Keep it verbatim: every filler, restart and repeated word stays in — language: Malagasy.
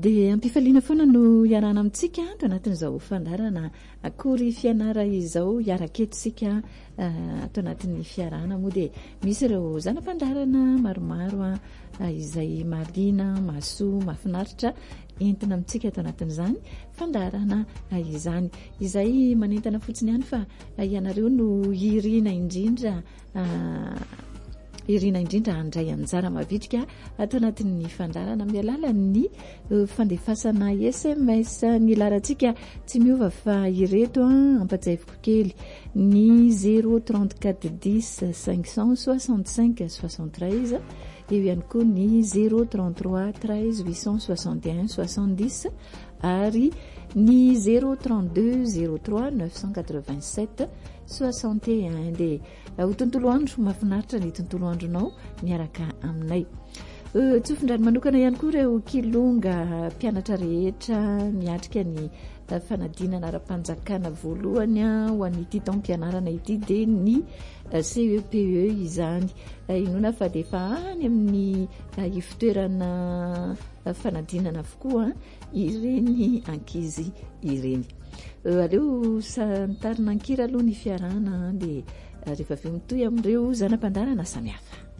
dia ampifaliana foana no iarana amintsika to anatin'izao fandarana akory fianara izao iaraketisika ato anatin'ny fiarana moa dia misy ireo zanam-pandarana maromaro izay marina masoa mahafinaritra entina amintsika ato anatin'izany fandarana izany izay manentana fotsiny ihany fa ianareo no irina indrindra irina indrindra andray anjara mavitrika ato anatin'ny fandarana mialalan'ny fandefasana S M S ny larantsika tsy miova fa ireto ampatsahiviko kely ny zéro trente-quatre dix cinq cent soixante-cinq soixante-treize eo ihany koa ny zéro trente-trois treize huit cent soixante et un soixante-dix ary ny zéro trente-deux zéro trois neuf cent quatre-vingt-sept soixante et un dia ho tontolo andro mahafinaritra ny tontolo andronao miaraka aminay. Tsofindrano manokana ihany koa ireo kilonga mpianatra rehetra miatrika ny fanadinana ara-panjakana voalohany ho an'ity taom-pianarana ity dia ny C E P E izany inona fa dia efa any amin'ny ifitoerana fanadinana avokoa ireny ankizy ireny. Aleo santarina ankira aloha ny fiarana dia rehefa avy mitoy amin'ireo zanam-pandarana samihafa.